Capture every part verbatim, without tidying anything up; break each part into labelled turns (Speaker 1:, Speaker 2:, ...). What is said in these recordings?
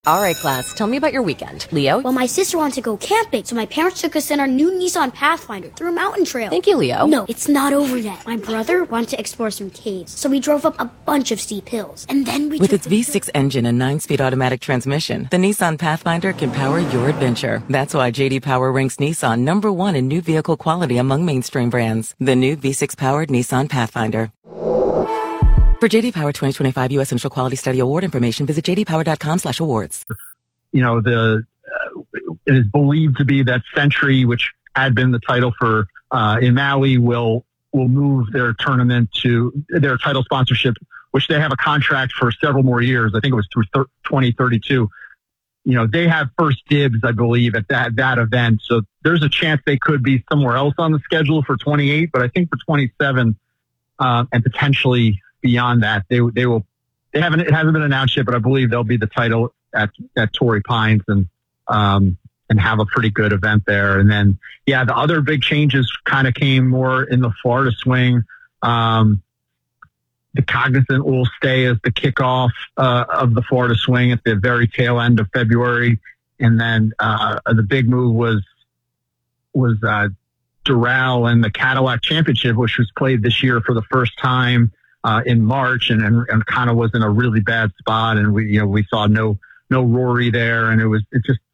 Speaker 1: All right, class, tell me about your weekend. Leo?
Speaker 2: Well, my sister wanted to go camping, so my parents took us in our new Nissan Pathfinder through a mountain trail.
Speaker 1: Thank you, Leo.
Speaker 2: No, it's not over yet. My brother wanted to explore some caves, so we drove up a bunch of steep hills. And then we
Speaker 3: With
Speaker 2: took
Speaker 3: its
Speaker 2: the
Speaker 3: V six engine and nine-speed automatic transmission, the Nissan Pathfinder can power your adventure. That's why J D Power ranks Nissan number one in new vehicle quality among mainstream brands. The new V six-powered Nissan Pathfinder. For J D Power twenty twenty-five U S Initial Quality Study Award information, visit j d power dot com slash awards.
Speaker 4: You know, the uh, it is believed to be that Century, which had been the title for uh, in Maui, will will move their tournament to their title sponsorship, which they have a contract for several more years. I think it was through twenty thirty-two. You know, they have first dibs, I believe, at that that event. So there's a chance they could be somewhere else on the schedule for twenty-eight, but I think for twenty-seven uh, and potentially beyond that, they they will. They haven't. It hasn't been announced yet, but I believe they'll be the title at at Torrey Pines and um and have a pretty good event there. And then yeah, the other big changes kind of came more in the Florida swing. Um, the Cognizant will stay as the kickoff uh, of the Florida swing at the very tail end of February, and then uh, the big move was was uh, Doral and the Cadillac Championship, which was played this year for the first time. Uh, in March and, and, and kind of was in a really bad spot. And we, you know, we saw no, no Rory there. And it was, it just,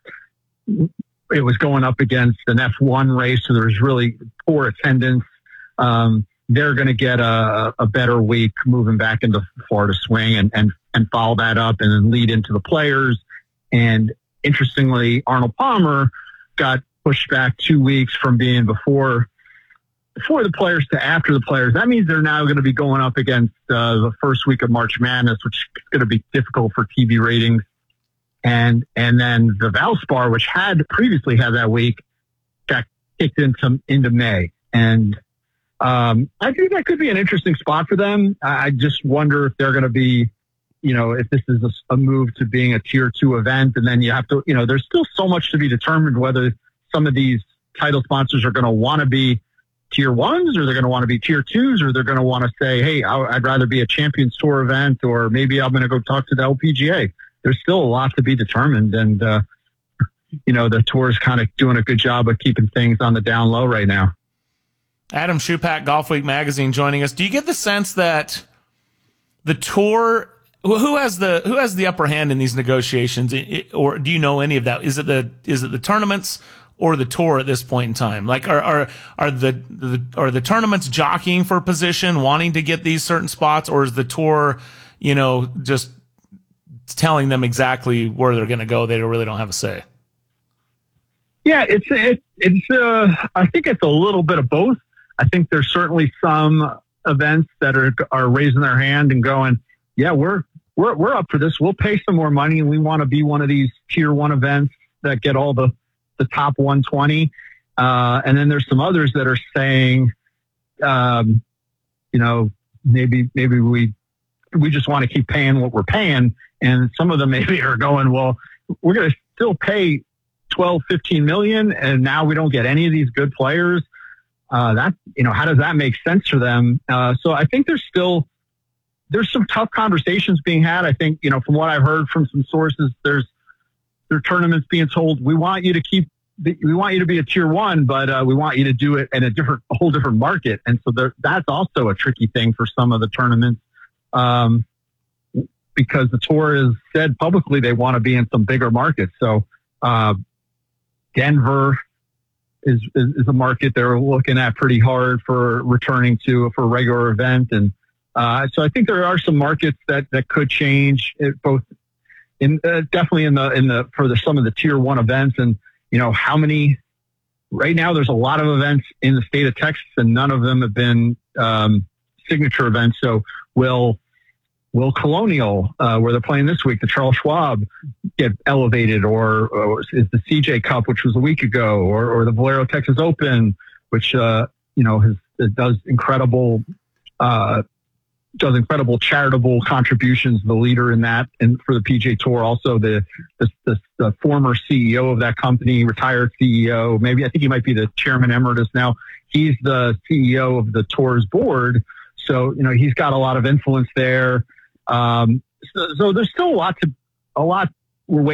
Speaker 4: it was going up against an F one race. So there was really poor attendance. Um, they're going to get a, a better week moving back into Florida swing and, and, and follow that up and then lead into the Players. And interestingly, Arnold Palmer got pushed back two weeks from being before before the Players to after the Players. That means they're now going to be going up against uh, the first week of March Madness, which is going to be difficult for T V ratings. And and then the Valspar, which had previously had that week, got kicked into into May. And um, I think that could be an interesting spot for them. I just wonder if they're going to be, you know, if this is a, a move to being a tier two event. And then you have to, you know, there's still so much to be determined whether some of these title sponsors are going to want to be tier ones, or they're going to want to be tier twos, or they're going to want to say, hey, I'd rather be a Champions Tour event, or maybe I'm going to go talk to the L P G A. There's still a lot to be determined. And, uh, you know, the tour is kind of doing a good job of keeping things on the down low right now.
Speaker 5: Adam Schupak, Golf Week Magazine, joining us. Do you get the sense that the tour, who has the, who has the upper hand in these negotiations, or do you know any of that? Is it the, is it the tournaments or the tour at this point in time? Like, are are are the, the are the tournaments jockeying for position, wanting to get these certain spots, or is the tour, you know, just telling them exactly where they're going to go? They really don't have a say.
Speaker 4: Yeah, it's it, it's. Uh, I think it's a little bit of both. I think there's certainly some events that are are raising their hand and going, yeah, we're we're we're up for this. We'll pay some more money, and we want to be one of these tier one events that get all the the top one twenty. Uh, and then there's some others that are saying, um, you know, maybe, maybe we, we just want to keep paying what we're paying. And some of them maybe are going, well, we're going to still pay twelve, fifteen million. And now we don't get any of these good players. Uh, that, you know, how does that make sense for them? Uh, so I think there's still, there's some tough conversations being had. I think, you know, from what I've heard from some sources, there's, their tournaments being told, we want you to keep, we want you to be a tier one, but uh, we want you to do it in a different, a whole different market. And so there, that's also a tricky thing for some of the tournaments, um, because the tour has said publicly they want to be in some bigger markets. So uh, Denver is, is is a market they're looking at pretty hard for returning to for a regular event, and uh, so I think there are some markets that that could change it, both. In, uh, definitely in the in the for the some of the tier one events. And you know how many right now there's a lot of events in the state of Texas, and none of them have been um, signature events. So will will Colonial, uh, where they're playing this week, the Charles Schwab, get elevated, or, or is the C J Cup, which was a week ago, or, or the Valero Texas Open, which uh, you know has does incredible uh, does incredible charitable contributions, the leader in that, and for the P G A Tour, also the, the, the, the former C E O of that company, retired C E O, maybe I think he might be the chairman emeritus now. He's the C E O of the Tour's board. So, you know, he's got a lot of influence there. Um, so, so there's still a lot to, a lot we're waiting